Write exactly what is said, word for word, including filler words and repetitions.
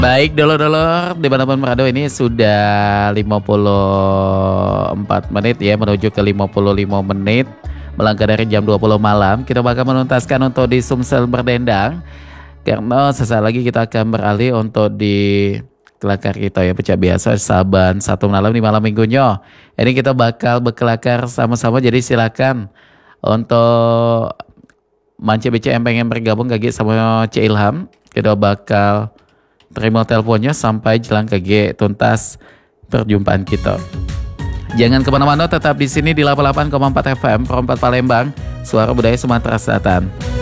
Baik dulur-dulur, dimanapun berada ini sudah lima puluh empat menit ya, menuju ke lima puluh lima menit. Melangkah dari jam dua puluh malam, kita bakal menuntaskan untuk di Sumsel Berdendang. Karena sesaat lagi kita akan beralih untuk di kelakar kita ya, pecah biasa Saban satu malam di malam minggunya. Ini kita bakal berkelakar sama-sama, jadi silakan untuk Mance B C yang pengen bergabung kaki sama C Ilham. Kita bakal terima teleponnya sampai jelang ke G tuntas perjumpaan kita. Jangan kemana-mana, tetap di sini di delapan puluh delapan koma empat F M Perempat Palembang, suara budaya Sumatera Selatan.